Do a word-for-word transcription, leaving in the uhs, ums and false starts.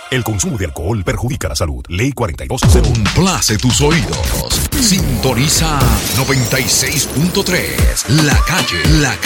El consumo de alcohol perjudica la salud. Ley cuarenta y dos cero uno. Complace tus oídos. Sintoniza noventa y seis punto tres. La calle, la calle.